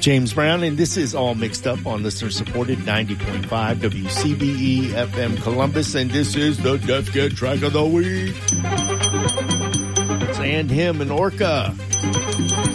James Brown, and this is All Mixed Up on listener-supported 90.5 WCBE FM Columbus, and this is the Death Kit track of the week. It's And Him and Orca.